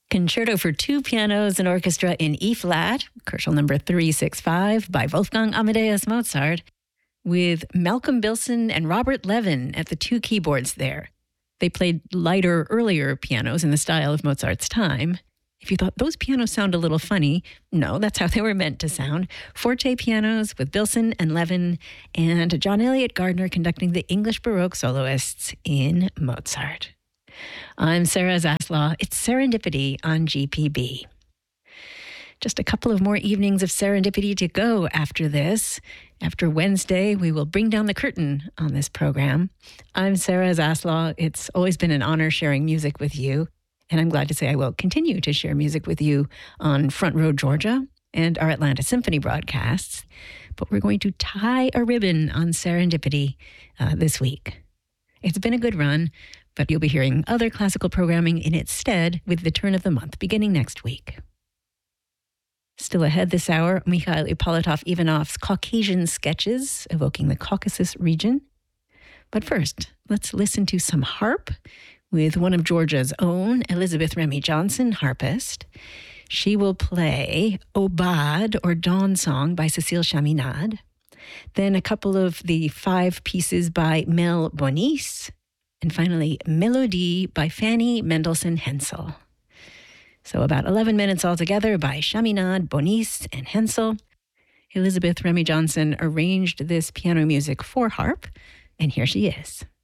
Concerto for two pianos and orchestra in E-flat, Kochel number 365 by Wolfgang Amadeus Mozart, with Malcolm Bilson and Robert Levin at the two keyboards there. They played lighter, earlier pianos in the style of Mozart's time. If you thought those pianos sound a little funny, no, that's how they were meant to sound. Forte pianos with Bilson and Levin, and John Eliot Gardner conducting the English Baroque soloists in Mozart. I'm Sarah Zaslaw. It's Serendipity on GPB. Just a couple of more evenings of serendipity to go after this. After Wednesday, we will bring down the curtain on this program. I'm Sarah Zaslaw. It's always been an honor sharing music with you, and I'm glad to say I will continue to share music with you on Front Row Georgia and our Atlanta Symphony broadcasts. But we're going to tie a ribbon on serendipity this week. It's been a good run, but you'll be hearing other classical programming in its stead with the turn of the month beginning next week. Still ahead this hour, Mikhail Ippolitov-Ivanov's Caucasian sketches evoking the Caucasus region. But first, let's listen to some harp with one of Georgia's own, Elizabeth Remy Johnson, harpist. She will play Obad, or Dawn Song, by Cécile Chaminade. Then a couple of the 5 pieces by Mel Bonis. And finally, Mélodie by Fanny Mendelssohn Hensel. So about 11 minutes altogether by Chaminade, Bonis, and Hensel. Elizabeth Remy Johnson arranged this piano music for harp, and here she is.